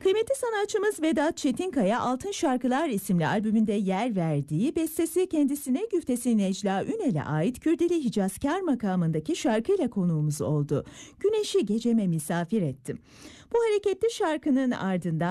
Kıymetli sanatçımız Vedat Çetinkaya Altın Şarkılar isimli albümünde yer verdiği, bestesi kendisine güftesi Necla Ünel'e ait Kürdili Hicazkar makamındaki şarkıyla konuğumuz oldu. Güneşi geceme misafir ettim. Bu hareketli şarkının ardından